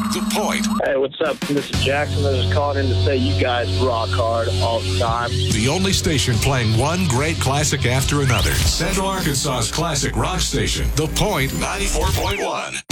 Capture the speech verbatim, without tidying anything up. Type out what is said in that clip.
The Point. Hey, what's up? This is Jackson. I was just calling in to say you guys rock hard all the time. The only station playing one great classic after another. Central Arkansas's classic rock station. The Point ninety-four point one.